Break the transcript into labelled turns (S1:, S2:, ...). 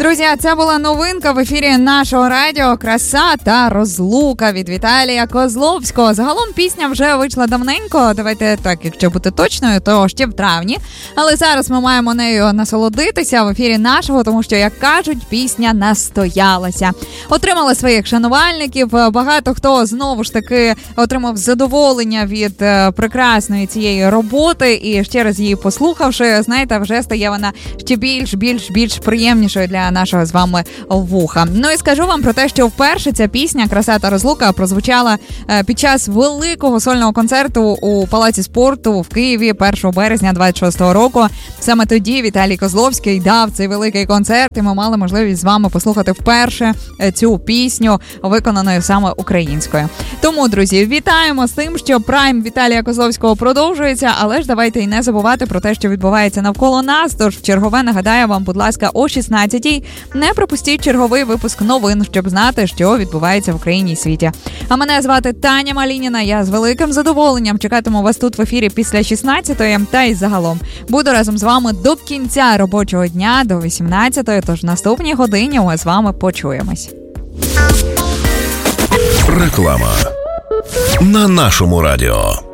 S1: Друзі, це була новинка в ефірі нашого радіо «Краса та розлука» від Віталія Козловського. Загалом пісня вже вийшла давненько, давайте так, якщо бути точною, то ще в травні. Але зараз ми маємо нею насолодитися в ефірі нашого, тому що, як кажуть, пісня настоялася. Отримала своїх шанувальників, багато хто знову ж таки отримав задоволення від прекрасної цієї роботи і ще раз її послухавши, знаєте, вже стає вона ще більш приємнішою для нашого з вами вуха. Ну і скажу вам про те, що вперше ця пісня «Краса та розлука» прозвучала під час великого сольного концерту у Палаці спорту в Києві 1 березня 26-го року. Саме тоді Віталій Козловський дав цей великий концерт, і ми мали можливість з вами послухати вперше цю пісню, виконаною саме українською. Тому, друзі, вітаємо з тим, що прайм Віталія Козловського продовжується, але ж давайте і не забувати про те, що відбувається навколо нас. Тож в чергове нагадаю вам, будь ласка, о 16-й не пропустіть черговий випуск новин, щоб знати, що відбувається в Україні і світі. А мене звати Таня Малініна. Я з великим задоволенням чекатиму вас тут в ефірі після 16-ї, та й загалом. Буду разом з вами до кінця робочого дня, до 18-ї, тож в наступній годині ми з вами почуємось.
S2: Реклама на нашому радіо.